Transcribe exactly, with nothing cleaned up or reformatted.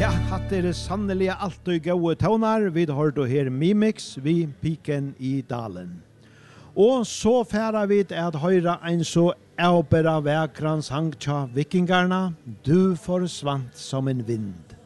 hatt er sannelig alt og gode tøvnar. Vi har då her Mimix, vi piken i dalen. Og så færa vi at høyra ein så avbera vækran sang tja vikingarna, du forsvant som en vind.